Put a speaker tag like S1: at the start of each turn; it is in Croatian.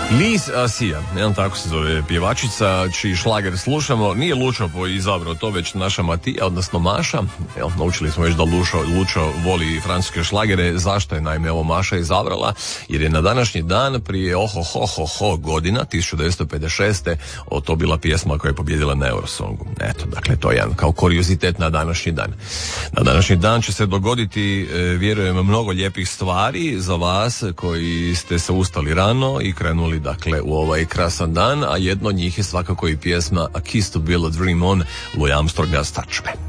S1: Liz Asija, jedan tako se zove pjevačica, čiji šlager slušamo. Nije Lučo izabrao to, već naša Matija, odnosno Maša. Evo, naučili smo već da Lučo voli francuske šlagere. Zašto je naime ovo Maša izabrala? Jer je na današnji dan prije godina, 1956. To bila pjesma koja je pobjedila na Eurosongu. Eto, dakle, to je jedan kao kuriozitet na današnji dan. Na današnji dan će se dogoditi, vjerujem, mnogo lijepih stvari za vas koji ste se ustali rano i krenuli dakle u ovaj krasan dan, a jedno od njih je svakako i pjesma A Kiss to Build a Dream On Louis Armstronga Starčme.